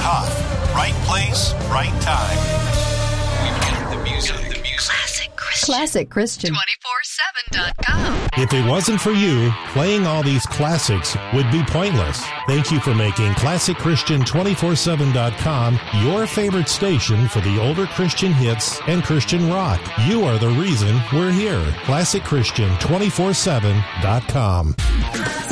Huff. Right place, right time. We've got the music. Classic Christian. 247.com. If it wasn't for you, playing all these classics would be pointless. Thank you for making Classic Christian 247.com your favorite station for the older Christian hits and Christian rock. You are the reason we're here. Classic Christian 247.com.